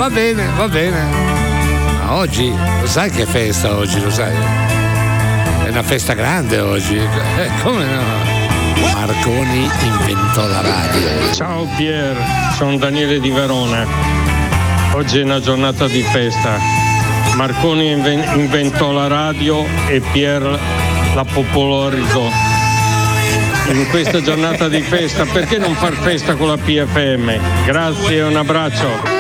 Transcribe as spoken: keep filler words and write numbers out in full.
va bene, va bene. Ma oggi, lo sai che festa oggi, lo sai? È una festa grande oggi. Eh, come no? Marconi inventò la radio. Ciao Pier, sono Daniele di Verona. Oggi è una giornata di festa. Marconi inventò la radio e Pier la popolarizzò. In questa giornata di festa, perché non far festa con la P F M? Grazie e un abbraccio.